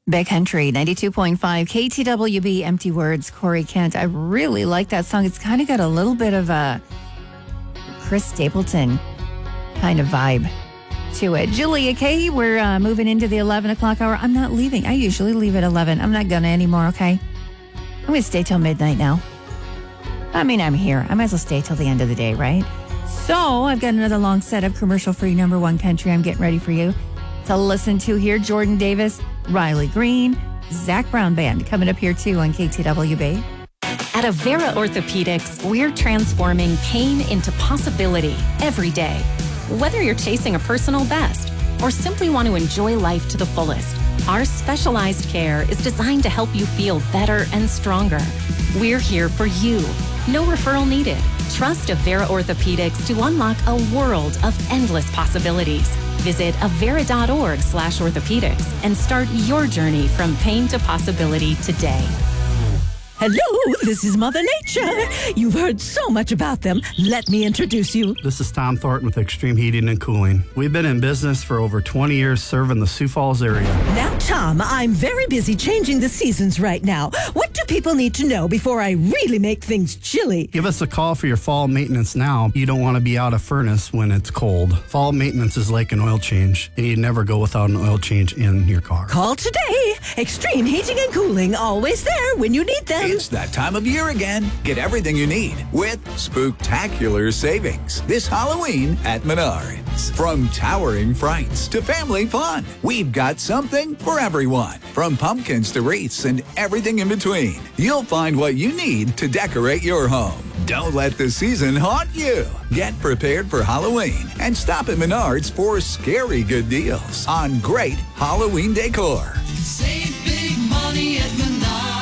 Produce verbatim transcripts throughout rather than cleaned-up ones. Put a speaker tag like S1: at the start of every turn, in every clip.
S1: Big Country, ninety-two point five, K T W B, Empty Words, Corey Kent. I really like that song. It's kind of got a little bit of a Chris Stapleton kind of vibe to it. Julia K, we're uh, moving into the eleven o'clock hour. I'm not leaving. I usually leave at eleven. I'm not gonna anymore, okay? I'm gonna stay till midnight now. I mean, I'm here. I might as well stay till the end of the day, right? So I've got another long set of commercial-free number one country I'm getting ready for you to listen to here. Jordan Davis, Riley Green, Zach Brown Band coming up here too on K T W B.
S2: At Avera Orthopedics, we're transforming pain into possibility every day. Whether you're chasing a personal best or simply want to enjoy life to the fullest, our specialized care is designed to help you feel better and stronger. We're here for you. No referral needed. Trust Avera Orthopedics to unlock a world of endless possibilities. Visit avera.org slash orthopedics and start your journey from pain to possibility today.
S3: Hello, this is Mother Nature. You've heard so much about them. Let me introduce you.
S4: This is Tom Thornton with Extreme Heating and Cooling. We've been in business for over twenty years serving the Sioux Falls area.
S3: Now, Tom, I'm very busy changing the seasons right now. What do people need to know before I really make things chilly?
S4: Give us a call for your fall maintenance now. You don't want to be out of furnace when it's cold. Fall maintenance is like an oil change, and you never go without an oil change in your car.
S3: Call today. Extreme Heating and Cooling, always there when you need them.
S5: It's that time of year again. Get everything you need with spooktacular savings this Halloween at Menards. From towering frights to family fun, we've got something for everyone. From pumpkins to wreaths and everything in between, you'll find what you need to decorate your home. Don't let the season haunt you. Get prepared for Halloween and stop at Menards for scary good deals on great Halloween decor.
S6: Save big money at Menards.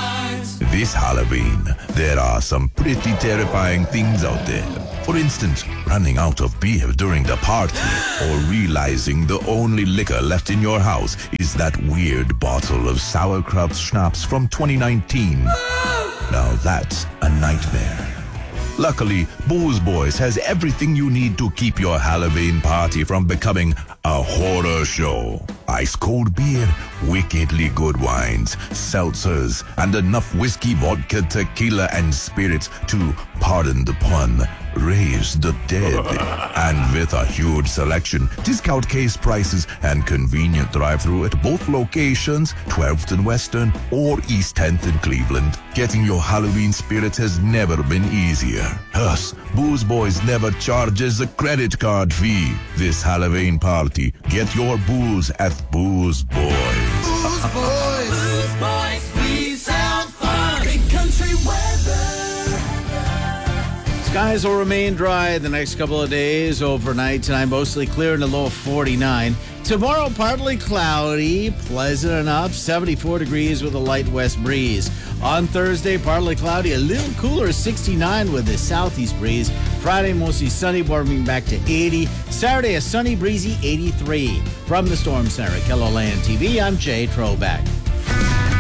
S7: This Halloween, there are some pretty terrifying things out there. For instance, running out of beer during the party or realizing the only liquor left in your house is that weird bottle of sauerkraut schnapps from twenty nineteen. Now that's a nightmare. Luckily, Booze Boys has everything you need to keep your Halloween party from becoming a horror show. Ice cold beer, wickedly good wines, seltzers, and enough whiskey, vodka, tequila, and spirits to, pardon the pun, raise the dead. And with a huge selection, discount case prices, and convenient drive-thru at both locations, twelfth and Western or East tenth in Cleveland, getting your Halloween spirits has never been easier. Us, Booze Boys never charges a credit card fee. This Halloween party, get your booze at Booze Boys.
S6: Booze Boys. Booze Boys, we sound fun. Big country weather.
S8: Skies will remain dry the next couple of days. Overnight tonight, mostly clear in the low of forty-nine. Tomorrow, partly cloudy, pleasant enough, seventy-four degrees with a light west breeze. On Thursday, partly cloudy, a little cooler, sixty-nine with a southeast breeze. Friday, mostly sunny, warming back to eighty. Saturday, a sunny, breezy eighty-three. From the Storm Center at K E L O Land T V, I'm Jay Troback.